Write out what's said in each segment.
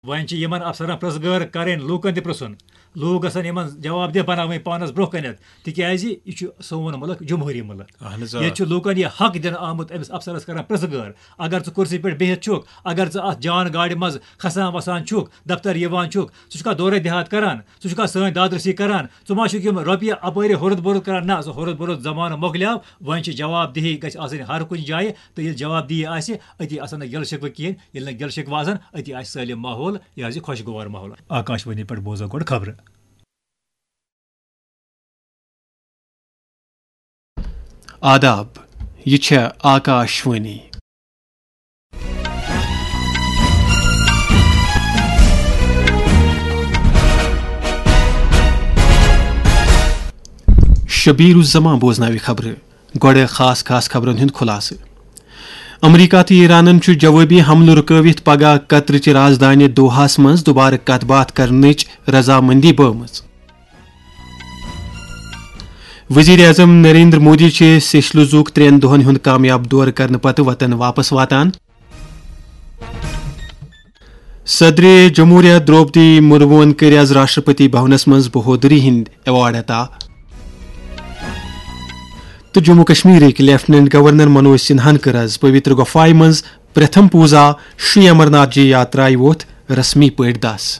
one افسرن پرزگار کریں لوکن تہ پرسن لوگ گھن یمن جواب دہ بناویں پانس برو کنت تکیاز یہ سون ملک جمہوری ملک یہ لوکن یہ حق دن آمت امس افسرس کران پرزگار اگر ژٕ کرسی پہ بہت چھک اگر ژٕ ات جان گاڑی مز کھسان وسان چھک دفتر یوان چھک ژٕ چھکھا دورے دیہات کران ژٕ چھکھا سٲنۍ دادرسی کران ژٕ ما چھُکھ یم رۄپیہِ اپٲرۍ ہورد بورد کران نہ سُہ ہورد بورد زمانہٕ مۄکلیو وۄنۍ چھِ جواب دہی گژھِ آسٕنۍ ہر کُنہِ جایہِ تہٕ ییٚلہِ جواب دہی آسہِ أتی آسن نہٕ گِلہٕ شِکوٕ کِہیٖنۍ ییٚلہِ نہٕ گِلہٕ شِکوٕ آسن أتی آسہِ سٲلِم ماحول یہِ حظ یہِ خۄشگوار ماحول آکاش وانی پٮ۪ٹھ بوزو گۄڈٕ خبرٕ آداب یہ چھے آکاش وانی شبیر الزمان بوزناوی خبر گوڑے خاص خبرن ہند خلاصہ امریکہ تو ایرانن جوابی حملہ رکوت پگہ قطرچ راجدانی دوحاس مز دوبارہ کت بات کرنچ رضامندی بٲمٕژ وزیر اعظم نریندر مودی سیشلزُک 3 دۄہن ہُنٛد کامیاب دورٕ کرنہٕ پتہٕ وطن واپس واتان صدر جمہوریہ درٛوپدی مُرموٗہن کٔرۍ آز راشٹرپتی بھونس منٛز بہودری ہٕنٛدۍ ایوارڈ عطا تہٕ جموں کشمیرٕکۍ لیفٹننٹ گورنر منوج سنہاہن کٔر آز پویتر گۄپھایہِ منٛز پرتھم پوٗزا شری امرناتھ جی یاترایہِ ووٚتھ رسمی پٲٹھۍ دس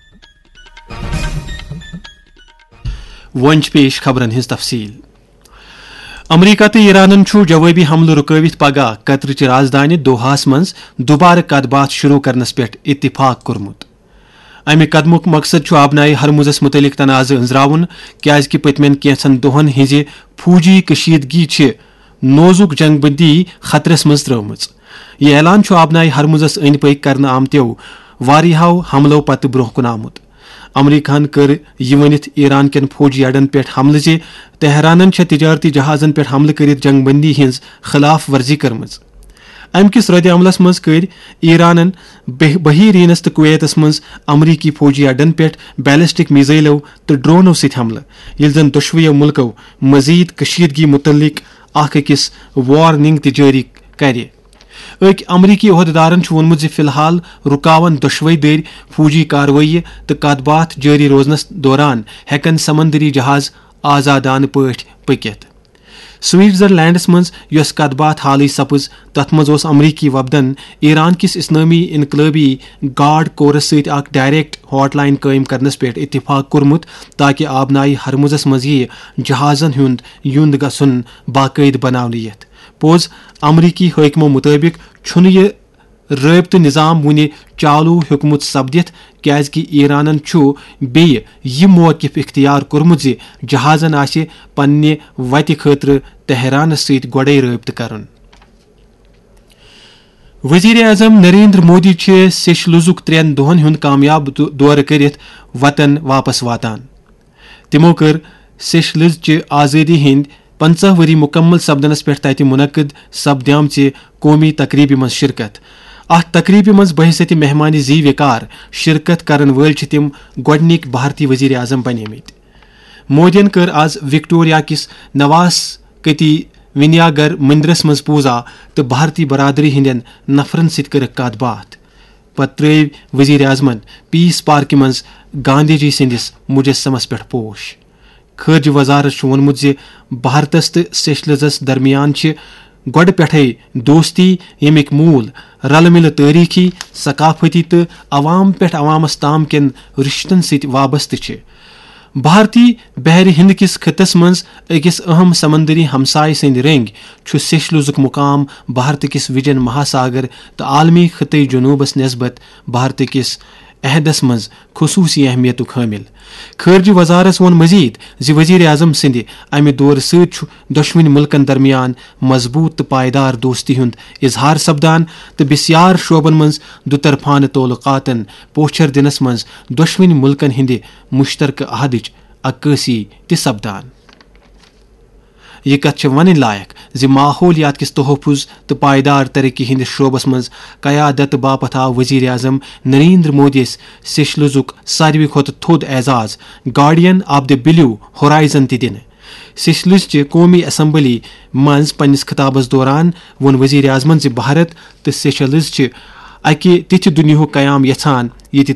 ونچ پیش خبرن ہز تفصیل امریکہ تو ایرانن جوابی حملہ رکوت پگہ قطرچ راجدانی دوحاس مز دوبارہ کت بات شروع کرنس پہ اتفاق کورمت امہ قدمک مقصد آبنائے ہرمزس متعلق تنازع انزراون کیازکہ پتمین کینژن دہن ہز فوجی کشیدگی نوزک جنگ بندی خطرس مز ترٲومٕژ یہ اعلان آبنائے ہرمزس أنٛدۍ پٔکۍ کرنہٕ آمتیو واریاہو حملو پتہ برونٛہہ کُن آمت امریکہن کر یہ ونتھ ایران کین فوجی اڈن پہ حملہ زِ تہرانن تجارتی جہازن پہ حملہ کرت جنگ بندی ہز خلاف ورزی کرمز امہ کس رد عملس مز کر ایرانن بحیرینس تو کویتس مز امریکی فوجی اڈن پہ بیلسٹک میزائلو تو ڈرونو ست حملہ یل زن دشویو ملکو مزید کشیدگی متعلق اخ أکس وارننگ تہ جاری کر امریکی عہدیدارن وونمت فی الحال رکاون دشوے دٔرۍ فوجی کاروٲیی تو کت باتھ جاری روزنس دوران ہیکن سمندری جہاز آزادانہ پٲٹھۍ پٔکِتھ سوئٹزرلینڈس مز یس کت بات حالی سپز تت مز امریکی وفدن ایران کس اسلامی انقلابی گارڈ کورس ست اخ ڈائریکٹ ہاٹ لائن قائم کرنس پہ اتفاق کورمت تاکہ آبنائے ہرمزس مز جہازن ہند یُنٛد گژھُن باقاعدٕ بناونہٕ یتھ پوٚز امریکی حٲکمو مطٲبق چھُنہٕ یہ رٲبطہٕ نظام وُنہِ چالوٗ ہیوٚکمُت سپدِتھ کیازکہ ایرانن بیٚیہِ یہِ موقف اختیار کوٚرمُت زِ جہازن آسہِ پننہِ وتہِ خٲطرٕ تہرانس سۭتۍ گۄڈے رٲبطہٕ کرُن وزیر اعظم نریندر مودی سیشلزُک 3 دۄہن ہُنٛد کامیاب دورٕ کٔرِتھ وطن واپس واتان تِمو کٔر سیشلزچہِ آزٲدی ہٕنٛدۍ 50 ؤری مکمل سپدنس پہ تتہ منعقد سپدیمژِ قومی تقریبہ مز شرکت ات تقریبہ مز بحثیت مہمان زی وقار شرکت کرن ول تم گۄڈنِکۍ بھارتی وزیر اعظم بنیمٕتۍ مودین کر آز وکٹوریا کس نواسکتی ونیاگر مندرس مز پوزا تو بھارتی برادری ہندین نفرن ست کرکھ کت بات پتہ ترٲو وزیر اعظمن پیس پارکہ مز گاندھی جی سندس مجسمس پہ پوش خارجہ وزارت وونمت زِ بھارتس تو سیشلزس درمیان گۄڈٕ پٮ۪ٹھے دوستی ییٚمیُک موٗل رلہٕ مِلہٕ تٲریٖخی ثقافتی تو عوام پٮ۪ٹھ عوامس تام کٮ۪ن رشتن سۭتۍ وابستہٕ چھِ بھارتی بحر ہند کس خطس مز أکِس اہم سمندری ہمسائے سٕنٛدۍ رٔنگۍ چھُ سیشلزُک مقام بھارت کس وجن مہاساگر تو عالمی خطے جنوبس نسبت بھارت کس عہدس مز خصوصی اہمیت حامل خارجہ وزارت وون مزید زِ وزیر اعظم سندِ امہ دورٕ سۭتۍ دۄشوٕنی ملکن درمیان مضبوط تو پائیدار دوستی ہُنٛد اظہار سپدان تو بسیار شعبن مز دُطرفانہ تعلقاتن پوچھر دنس مز دۄشوٕنی ملکن ہندِ مشترکہ عہدٕچ عکٲسی تہِ سپدان یہ کتھ ونن لائق زِ ماحولیات کس تحفظ تو پائیدار ترقی ہندس شعبس مز قیادت باپت آو وزیر اعظم نریندر مودی سیشلزُک ساروی کھۄتہٕ تھوٚد اعزاز guardian of the blue horizon تہِ دِنہٕ سیشلزچہِ قومی اسمبلی مز پننس خطابس دوران وون وزیر اعظمن زِ بھارت تو سیشلز اکہ تِتھہِ دُنیاہُک قیام یژھان ییٚتہِ